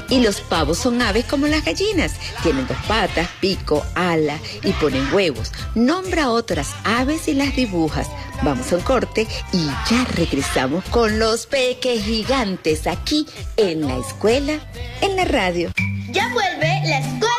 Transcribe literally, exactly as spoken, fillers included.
Y los pavos son aves como las gallinas. Tienen dos patas, pico, ala y ponen huevos. Nombra otras aves y las dibujas. Vamos a un corte y ya regresamos con los peques gigantes aquí en la escuela, en la radio. Ya vuelve la escuela.